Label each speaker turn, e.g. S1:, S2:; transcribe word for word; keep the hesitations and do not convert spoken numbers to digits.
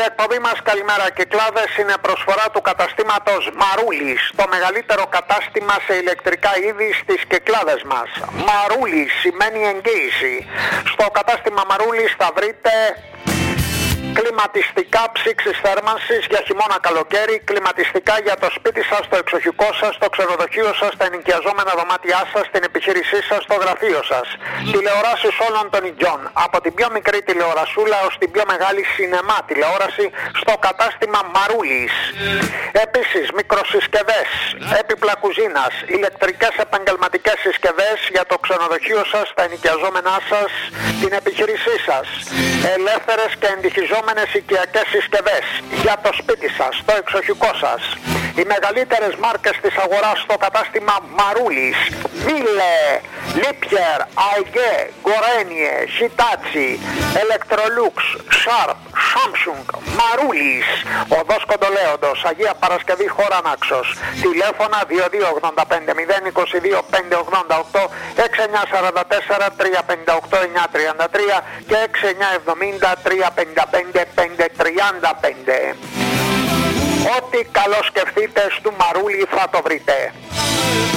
S1: εκπομπή μας καλημέρα Κυκλάδες είναι προσφορά του καταστήματος Μαρούλης, το μεγαλύτερο κατάστημα σε ηλεκτρικά είδη στις Κυκλάδες μας. Μαρούλης σημαίνει εγγύηση. Στο κατάστημα Μαρούλης θα βρείτε κλιματιστικά ψήξης θέρμανσης για χειμώνα καλοκαίρι, κλιματιστικά για το σπίτι σας, το εξοχικό σας, το ξενοδοχείο σας, τα ενοικιαζόμενα δωμάτια σας, την επιχείρησή σας, το γραφείο σας. Τηλεοράσεις όλων των ειδιών, από την πιο μικρή τηλεορασούλα ως την πιο μεγάλη σινεμά τηλεόραση στο κατάστημα Μαρούλης. Επίσης μικροσυσκευές, έπιπλα κουζίνας, ηλεκτρικές επαγγελματικές συσκευές για το ξενοδοχείο σας, τα ενοικιαζόμενά σας, την επιχείρησή σας. Ελεύθερες και εντυχιζόμενες οικιακές συσκευές για το σπίτι σας, το εξοχικό σας. Οι μεγαλύτερες μάρκες της αγοράς στο κατάστημα Μαρούλης: Μίλε, Λίπιερ, Άιγε, Γκορένιε, Χιτάτσι, Electrolux, Sharp, Samsung, Μαρούλης, οδός Κοντολέοντος, Αγία Παρασκευή, χώρα Νάξος. Τηλέφωνα δύο δύο ογδόντα πέντε μηδέν είκοσι δύο πεντακόσια ογδόντα οκτώ, έξι εννιά τέσσερα τέσσερα τρία πέντε οκτώ εννιά τριάντα τρία και έξι εννιά εβδομήντα τρία πενήντα πέντε πέντε τριάντα πέντε. Ό,τι καλό σκεφτείτε στο Μαρούλι θα το βρείτε.